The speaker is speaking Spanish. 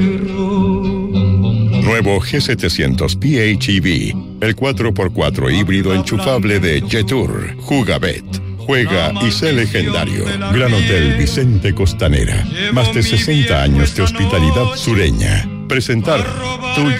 Nuevo G700 PHEV, el 4x4 híbrido enchufable de Jetour. Jugabet. Juega y sé legendario. Gran Hotel Vicente Costanera. Más de 60 años de hospitalidad sureña. Presentar tu